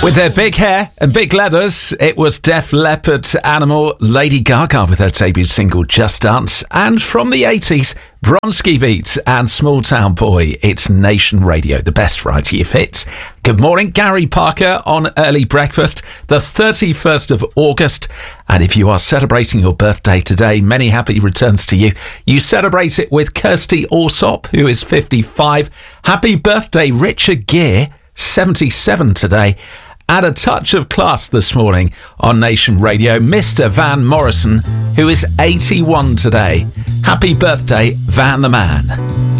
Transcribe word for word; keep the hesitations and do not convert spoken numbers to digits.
With their big hair and big leathers, it was Def Leppard, Animal, Lady Gaga with her debut single Just Dance, and from the eighties, Bronski Beat and Small Town Boy. It's Nation Radio, the best variety of hits. Good morning, Gary Parker on Early Breakfast, the thirty-first of August. And if you are celebrating your birthday today, many happy returns to you. You celebrate it with Kirsty Allsop, who is fifty-five. Happy birthday, Richard Gere, seventy-seven today. Add a touch of class this morning on Nation Radio, Mister Van Morrison, who is eighty-one today. Happy birthday, Van the Man.